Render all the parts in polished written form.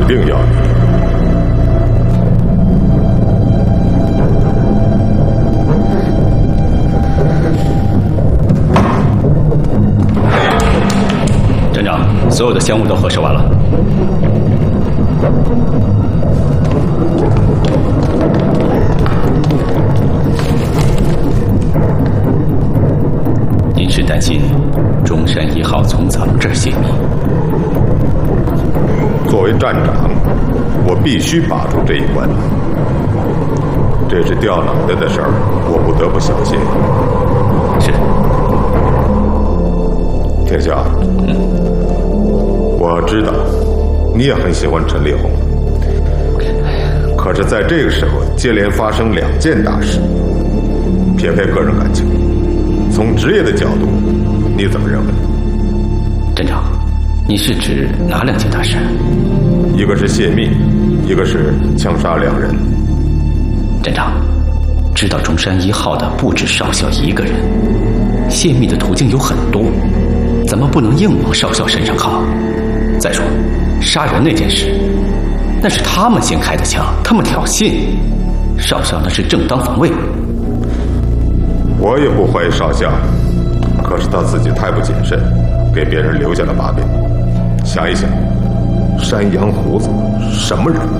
定要你。 站长，所有的香物都核实完了。您是担心中山1号从咱们这儿泄密？ 作为站长，我必须把住这一关。这是掉脑袋的事儿，我不得不小心。 是。 天笑，我知道你也很喜欢陈烈红，可是在这个时候接连发生2件大事，撇开个人感情，从职业的角度，你怎么认为？ 站长，你是指哪2件大事？ 一个是泄密，一个是枪杀2人。 站长，知道中山1号的不止少校一个人，泄密的途径有很多，咱们不能硬往少校身上靠。再说，杀人那件事，那是他们先开的枪，他们挑衅，少校那是正当防卫。 我也不怀疑少校，可是他自己太不谨慎，给别人留下了把柄。想一想，山羊胡子什么人？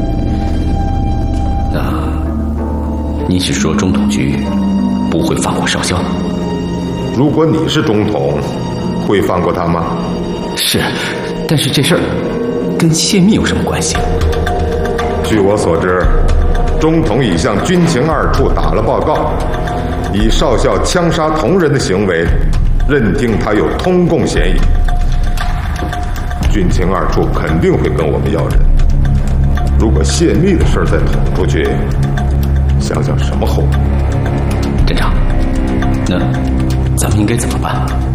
那您是说中统局不会放过少校？ 如果你是中统，会放过他吗？ 是，但是这事儿跟泄密有什么关系？ 据我所知，中统已向军情2处打了报告，以少校枪杀同仁的行为，认定他有通共嫌疑。军情2处肯定会跟我们要人。如果泄密的事再捅出去，想想什么后果？ 站长，那咱们应该怎么办？